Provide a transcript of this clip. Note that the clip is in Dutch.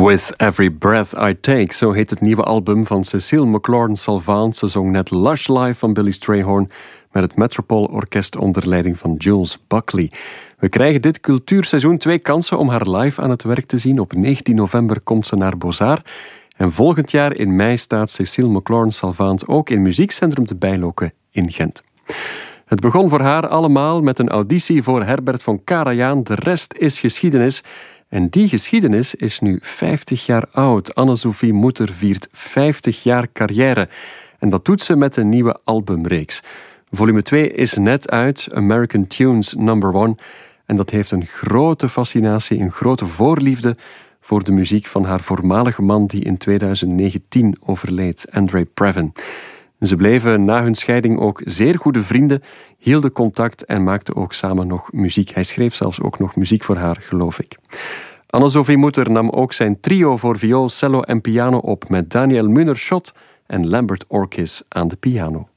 With Every Breath I Take, zo heet het nieuwe album van Cécile McLaurin-Salvant. Ze zong net Lush Live van Billy Strayhorn met het Metropole Orkest onder leiding van Jules Buckley. We krijgen dit cultuurseizoen 2 kansen om haar live aan het werk te zien. Op 19 november komt ze naar Beaux-Arts. En volgend jaar in mei staat Cécile McLaurin-Salvant ook in Muziekcentrum de Bijloke in Gent. Het begon voor haar allemaal met een auditie voor Herbert von Karajan. De rest is geschiedenis. En die geschiedenis is nu 50 jaar oud. Anne-Sophie Mutter viert 50 jaar carrière. En dat doet ze met een nieuwe albumreeks. Volume 2 is net uit, American Tunes No. 1. En dat heeft een grote fascinatie, een grote voorliefde voor de muziek van haar voormalige man die in 2019 overleed, Andre Previn. Ze bleven na hun scheiding ook zeer goede vrienden, hielden contact en maakten ook samen nog muziek. Hij schreef zelfs ook nog muziek voor haar, geloof ik. Anne-Sophie Mutter nam ook zijn trio voor viool, cello en piano op met Daniel Müller-Schott en Lambert Orkis aan de piano.